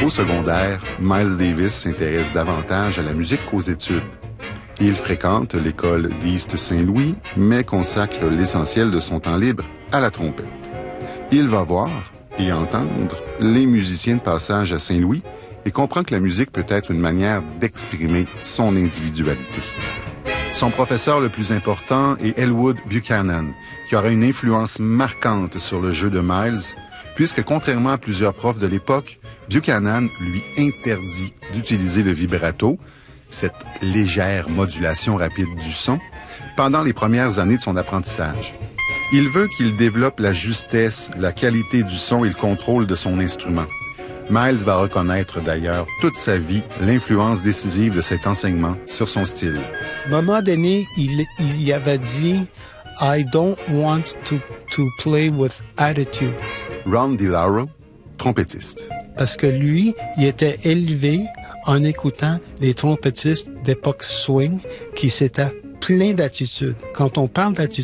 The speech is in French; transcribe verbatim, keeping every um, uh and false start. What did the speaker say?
Au secondaire, Miles Davis s'intéresse davantage à la musique qu'aux études. Il fréquente l'école d'East Saint-Louis, mais consacre l'essentiel de son temps libre à la trompette. Il va voir et entendre les musiciens de passage à Saint-Louis et comprend que la musique peut être une manière d'exprimer son individualité. Son professeur le plus important est Elwood Buchanan, qui aura une influence marquante sur le jeu de Miles, puisque contrairement à plusieurs profs de l'époque, Buchanan lui interdit d'utiliser le vibrato, cette légère modulation rapide du son, pendant les premières années de son apprentissage. Il veut qu'il développe la justesse, la qualité du son et le contrôle de son instrument. Miles va reconnaître d'ailleurs toute sa vie l'influence décisive de cet enseignement sur son style. À un moment donné, il, il y avait dit « I don't want to, to play with attitude ». Ron DiLauro, trompettiste. Parce que lui, il était élevé en écoutant les trompettistes d'époque swing qui s'étaient pleins d'attitude. Quand on parle d'attitude,